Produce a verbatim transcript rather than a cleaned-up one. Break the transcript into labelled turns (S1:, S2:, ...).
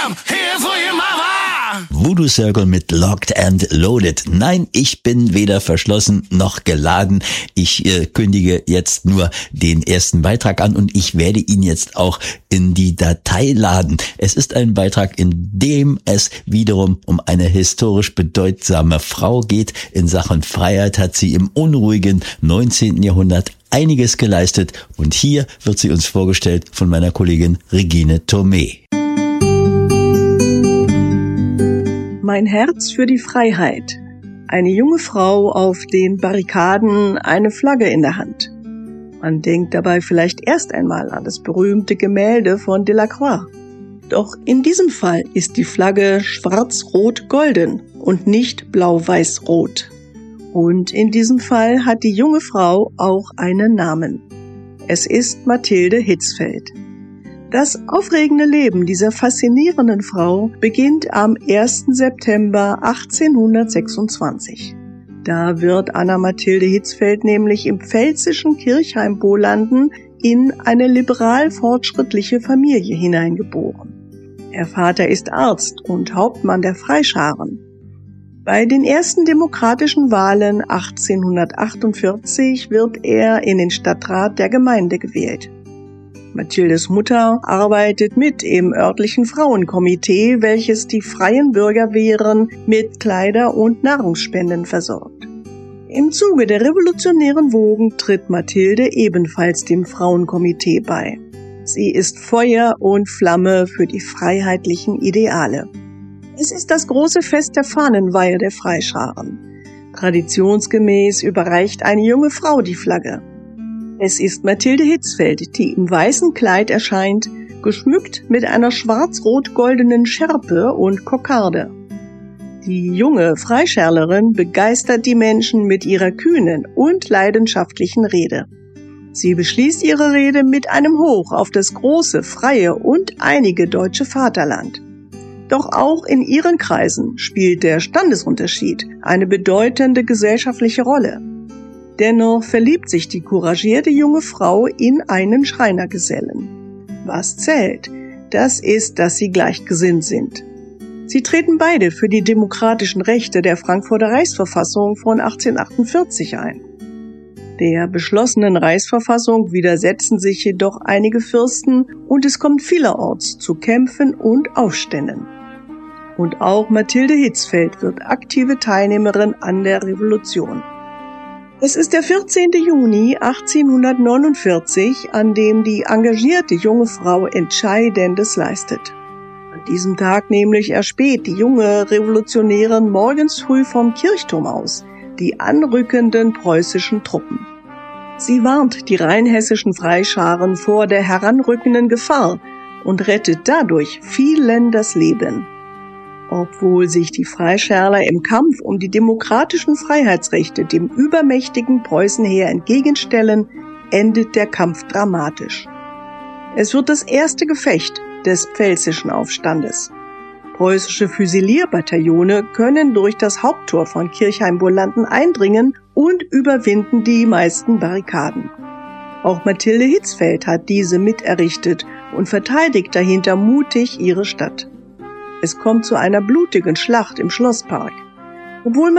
S1: I'm here for your mama.
S2: Voodoo Circle mit Locked and Loaded. Nein, ich bin weder verschlossen noch geladen. Ich äh, kündige jetzt nur den ersten Beitrag an und ich werde ihn jetzt auch in die Datei laden. Es ist ein Beitrag, in dem es wiederum um eine historisch bedeutsame Frau geht. In Sachen Freiheit hat sie im unruhigen neunzehnten Jahrhundert einiges geleistet und hier wird sie uns vorgestellt von meiner Kollegin Regine Thomé.
S3: Mein Herz für die Freiheit. Eine junge Frau auf den Barrikaden, eine Flagge in der Hand. Man denkt dabei vielleicht erst einmal an das berühmte Gemälde von Delacroix. Doch in diesem Fall ist die Flagge schwarz-rot-golden und nicht blau-weiß-rot. Und in diesem Fall hat die junge Frau auch einen Namen. Es ist Mathilde Hitzfeld. Das aufregende Leben dieser faszinierenden Frau beginnt am ersten September achtzehnhundertsechsundzwanzig. Da wird Anna Mathilde Hitzfeld nämlich im pfälzischen Kirchheim-Bolanden in eine liberal-fortschrittliche Familie hineingeboren. Ihr Vater ist Arzt und Hauptmann der Freischaren. Bei den ersten demokratischen Wahlen achtzehnhundertachtundvierzig wird er in den Stadtrat der Gemeinde gewählt. Mathildes Mutter arbeitet mit im örtlichen Frauenkomitee, welches die freien Bürgerwehren mit Kleider- und Nahrungsspenden versorgt. Im Zuge der revolutionären Wogen tritt Mathilde ebenfalls dem Frauenkomitee bei. Sie ist Feuer und Flamme für die freiheitlichen Ideale. Es ist das große Fest der Fahnenweihe der Freischaren. Traditionsgemäß überreicht eine junge Frau die Flagge. Es ist Mathilde Hitzfeld, die im weißen Kleid erscheint, geschmückt mit einer schwarz-rot-goldenen Schärpe und Kokarde. Die junge Freischärlerin begeistert die Menschen mit ihrer kühnen und leidenschaftlichen Rede. Sie beschließt ihre Rede mit einem Hoch auf das große, freie und einige deutsche Vaterland. Doch auch in ihren Kreisen spielt der Standesunterschied eine bedeutende gesellschaftliche Rolle. Dennoch verliebt sich die couragierte junge Frau in einen Schreinergesellen. Was zählt, das ist, dass sie gleichgesinnt sind. Sie treten beide für die demokratischen Rechte der Frankfurter Reichsverfassung von achtzehnhundertachtundvierzig ein. Der beschlossenen Reichsverfassung widersetzen sich jedoch einige Fürsten und es kommt vielerorts zu Kämpfen und Aufständen. Und auch Mathilde Hitzfeld wird aktive Teilnehmerin an der Revolution. Es ist der vierzehnten Juni achtzehnhundertneunundvierzig, an dem die engagierte junge Frau Entscheidendes leistet. An diesem Tag nämlich erspäht die junge Revolutionärin morgens früh vom Kirchturm aus die anrückenden preußischen Truppen. Sie warnt die rheinhessischen Freischaren vor der heranrückenden Gefahr und rettet dadurch vielen das Leben. Obwohl sich die Freischärler im Kampf um die demokratischen Freiheitsrechte dem übermächtigen Preußenheer entgegenstellen, endet der Kampf dramatisch. Es wird das erste Gefecht des pfälzischen Aufstandes. Preußische Füsilierbataillone können durch das Haupttor von Kirchheim-Bolanden eindringen und überwinden die meisten Barrikaden. Auch Mathilde Hitzfeld hat diese miterrichtet und verteidigt dahinter mutig ihre Stadt. Es kommt zu einer blutigen Schlacht im Schlosspark. Obwohl